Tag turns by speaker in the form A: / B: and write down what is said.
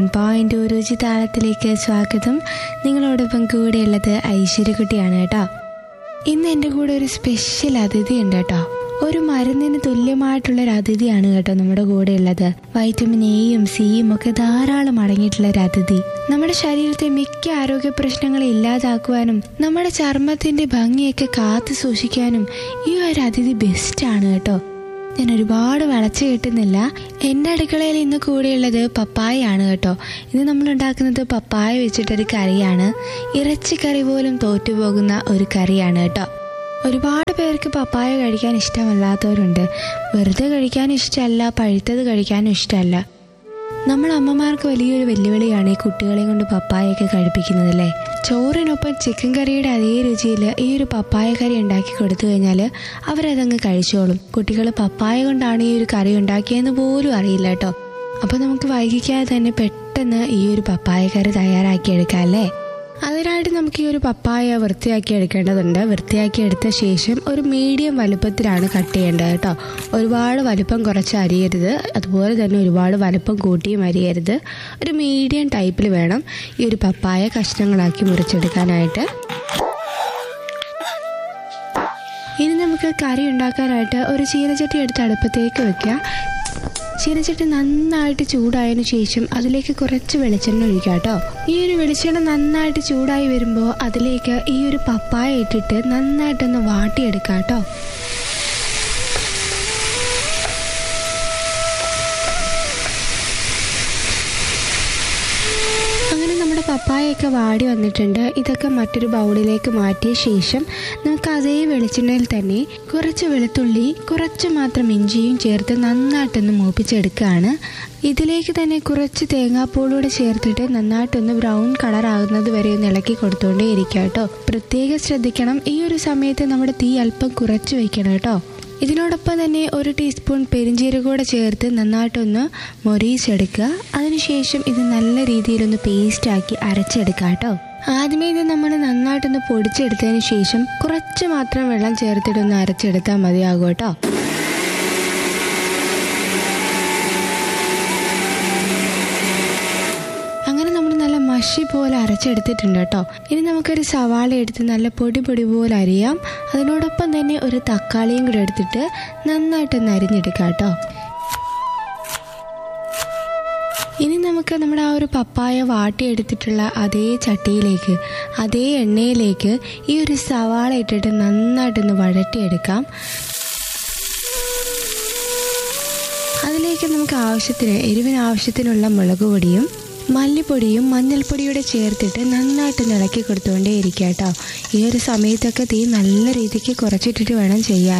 A: Point രുചി താളത്തിലേക്ക് സ്വാഗതം. നിങ്ങളോടൊപ്പം കൂടെയുള്ളത് ഐശ്വര്യക്കുട്ടിയാണ് കേട്ടോ. ഇന്ന് എൻ്റെ കൂടെ ഒരു സ്പെഷ്യൽ അതിഥി ഉണ്ട് കേട്ടോ. ഒരു മരുന്നിന് തുല്യമായിട്ടുള്ളൊരു അതിഥിയാണ് കേട്ടോ നമ്മുടെ കൂടെ ഉള്ളത്. വൈറ്റമിൻ എയും സിയും ഒക്കെ ധാരാളം അടങ്ങിയിട്ടുള്ള ഒരു അതിഥി. നമ്മുടെ ശരീരത്തെ മിക്ക ആരോഗ്യ പ്രശ്നങ്ങളെ ഇല്ലാതാക്കുവാനും നമ്മുടെ ചർമ്മത്തിന്റെ ഭംഗിയൊക്കെ കാത്തു സൂക്ഷിക്കാനും ഈ ഒരു അതിഥി ബെസ്റ്റാണ് കേട്ടോ. ഞാൻ ഒരുപാട് വളച്ചു കിട്ടുന്നില്ല. എൻ്റെ അടുക്കളയിൽ ഇന്ന് കൂടെയുള്ളത് പപ്പായയാണ് കേട്ടോ. ഇന്ന് നമ്മൾ ഉണ്ടാക്കുന്നത് പപ്പായ വെച്ചിട്ടൊരു കറിയാണ്. ഇറച്ചിക്കറി പോലും തോറ്റുപോകുന്ന ഒരു കറിയാണ് കേട്ടോ. ഒരുപാട് പേർക്ക് പപ്പായ കഴിക്കാൻ ഇഷ്ടമല്ലാത്തവരുണ്ട്. വെറുതെ കഴിക്കാൻ ഇഷ്ടമല്ല, പഴുത്തത് കഴിക്കാനും ഇഷ്ടമല്ല. നമ്മൾ അമ്മമാർക്ക് വലിയൊരു വെല്ലുവിളിയാണ് ഈ കുട്ടികളെ കൊണ്ട് പപ്പായൊക്കെ കഴിപ്പിക്കുന്നതല്ലേ. ചോറിനൊപ്പം ചിക്കൻ കറിയുടെ അതേ രുചിയിൽ ഈ ഒരു പപ്പായ കറി ഉണ്ടാക്കി കൊടുത്തു കഴിഞ്ഞാൽ അവരതങ്ങ് കഴിച്ചോളും. കുട്ടികൾ പപ്പായ കൊണ്ടാണ് ഈ ഒരു കറി ഉണ്ടാക്കിയതെന്ന് പോലും അറിയില്ല കേട്ടോ. അപ്പോൾ നമുക്ക് വൈകിക്കാതെ തന്നെ പെട്ടെന്ന് ഈ ഒരു പപ്പായ കറി തയ്യാറാക്കിയെടുക്കാം അല്ലേ. അതിനായിട്ട് നമുക്ക് ഈ ഒരു പപ്പായ വൃത്തിയാക്കി എടുക്കേണ്ടതുണ്ട്. വൃത്തിയാക്കി എടുത്ത ശേഷം ഒരു മീഡിയം വലുപ്പത്തിലാണ് കട്ട് ചെയ്യേണ്ടത് കേട്ടോ. ഒരുപാട് വലുപ്പം കുറച്ച് അരിയരുത്, അതുപോലെ തന്നെ ഒരുപാട് വലുപ്പം കൂട്ടിയും അരിയരുത്. ഒരു മീഡിയം ടൈപ്പിൽ വേണം ഈ ഒരു പപ്പായ കഷ്ണങ്ങളാക്കി മുറിച്ചെടുക്കാനായിട്ട്. ഇനി നമുക്ക് കറി ഉണ്ടാക്കാനായിട്ട് ഒരു ചീനച്ചട്ടി എടുത്ത് അടുപ്പത്തേക്ക് വെക്കുക. ചീനച്ചട്ടി നന്നായിട്ട് ചൂടായതിനു ശേഷം അതിലേക്ക് കുറച്ച് വെളിച്ചെണ്ണ ഒഴിക്കുക കേട്ടോ. ഈ ഒരു വെളിച്ചെണ്ണ നന്നായിട്ട് ചൂടായി വരുമ്പോൾ അതിലേക്ക് ഈ ഒരു പപ്പായ ഇട്ടിട്ട് നന്നായിട്ടൊന്ന് വാട്ടിയെടുക്കുക കേട്ടോ. പപ്പായൊക്കെ വാടി വന്നിട്ടുണ്ട്. ഇതൊക്കെ മറ്റൊരു ബൗളിലേക്ക് മാറ്റിയ ശേഷം നമുക്ക് അതേ വെളിച്ചെണ്ണയിൽ തന്നെ കുറച്ച് വെളുത്തുള്ളി, കുറച്ച് മാത്രം ഇഞ്ചിയും ചേർത്ത് നന്നായിട്ടൊന്ന് മൂപ്പിച്ചെടുക്കുകയാണ്. ഇതിലേക്ക് തന്നെ കുറച്ച് തേങ്ങാപ്പൂളൂടെ ചേർത്തിട്ട് നന്നായിട്ടൊന്ന് ബ്രൗൺ കളർ ആകുന്നത് വരെ ഒന്ന് ഇളക്കി കൊടുത്തുകൊണ്ടേ ഇരിക്കുക കേട്ടോ. പ്രത്യേകം ശ്രദ്ധിക്കണം, ഈ ഒരു സമയത്ത് നമ്മുടെ തീ അല്പം കുറച്ച് വയ്ക്കണം കേട്ടോ. ഇതിനോടൊപ്പം തന്നെ ഒരു ടീസ്പൂൺ പെരിഞ്ജീരകം കൂടെ ചേർത്ത് നന്നായിട്ടൊന്ന് മൊരിയിച്ചെടുക്കുക. അതിനുശേഷം ഇത് നല്ല രീതിയിലൊന്ന് പേസ്റ്റാക്കി അരച്ചെടുക്കുക കേട്ടോ. ആദ്യമേ ഇത് നമ്മൾ നന്നായിട്ടൊന്ന് പൊടിച്ചെടുത്തതിന് ശേഷം കുറച്ച് മാത്രം വെള്ളം ചേർത്തിട്ടൊന്ന് അരച്ചെടുത്താൽ മതിയാകും കേട്ടോ. മഷി പോലെ അരച്ചെടുത്തിട്ടുണ്ട് കേട്ടോ. ഇനി നമുക്കൊരു സവാള എടുത്ത് നല്ല പൊടി പോലെ അരിയാം. അതിനോടൊപ്പം തന്നെ ഒരു തക്കാളിയും കൂടെ എടുത്തിട്ട് നന്നായിട്ടൊന്ന് അരിഞ്ഞെടുക്കാം കേട്ടോ. ഇനി നമുക്ക് നമ്മുടെ ആ ഒരു പപ്പായ വാട്ടിയെടുത്തിട്ടുള്ള അതേ ചട്ടിയിലേക്ക്, അതേ എണ്ണയിലേക്ക് ഈ ഒരു സവാള ഇട്ടിട്ട് നന്നായിട്ടൊന്ന് വഴറ്റിയെടുക്കാം. അതിലേക്ക് നമുക്ക് എരിവിന് ആവശ്യത്തിനുള്ള മുളക് പൊടിയും മല്ലിപ്പൊടിയും മഞ്ഞൾപ്പൊടിയൂടെ ചേർത്തിട്ട് നന്നായിട്ട് ഇളക്കി കൊടുത്തുകൊണ്ടേ ഇരിക്കുക കേട്ടോ. ഈ ഒരു സമയത്തൊക്കെ തീ നല്ല രീതിക്ക് കുറച്ചിട്ടിട്ട് വേണം ചെയ്യാൻ.